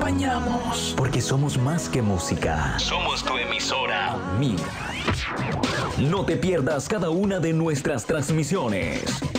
acompañamos. Porque somos más que música. Somos tu emisora Amiga. No te pierdas cada una de nuestras transmisiones.